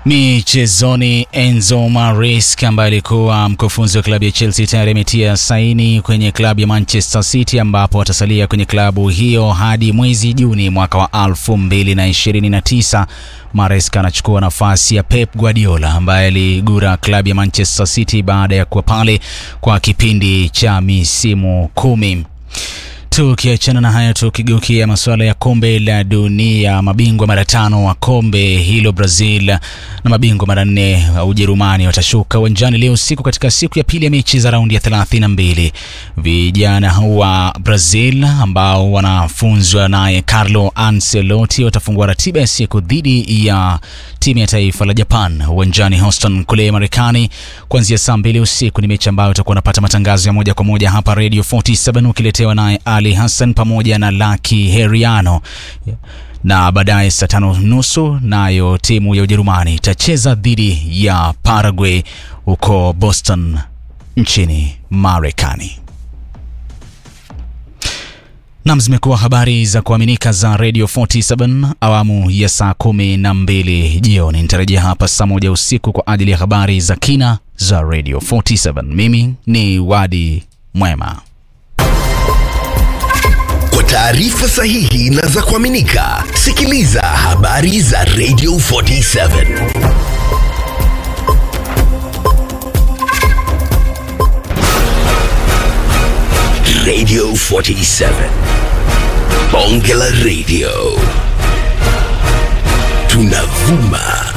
Michezoni, Enzo Maresca ambaye alikuwa mkufunzi wa klabu ya Chelsea tayari ametia saini kwenye klabu ya Manchester City ambapo atasalia kwenye klabu hiyo hadi mwezi Juni mwaka wa 2029. Maresca anachukua nafasi ya Pep Guardiola ambaye aligura klabu ya Manchester City baada ya kuwa pale kwa kipindi cha misimu 10. Tukiachana na haya, tukigeukia masuala ya kombe la dunia, mabingwa mara 5 wa kombe hilo Brazil na mabingwa mara 4 Ujerumani watashuka uwanjani leo usiku katika siku ya pili ya mechi za raundi ya 32. Vijana wa Brazil ambao wanafunzwa naye Carlo Ancelotti watafungua ratiba ya siku dhidi ya timu ya taifa la Japan uwanjani Houston kule Marekani kuanzia saa 2 usiku. Ni mechi ambayo utakuwa unapata matangazo ya moja kwa moja hapa Radio 47 ukiletewa naye Ali Hassan pamoja na Lucky Heriano. Na baadaye saa 5:30 nayo timu ya Ujerumani itacheza dhidi ya Paraguay huko Boston nchini Marekani. Na zimekuwa habari za kuaminika za Radio 47 awamu ya saa 12 jioni. Nitarejea hapa saa 1 usiku kwa ajili ya habari za kina za Radio 47. Mimi ni Wadi Mwema. Kwa taarifa sahihi na za kuaminika, sikiliza habari za Radio 47. Radio 47. Bonge la Radio. Tunavuma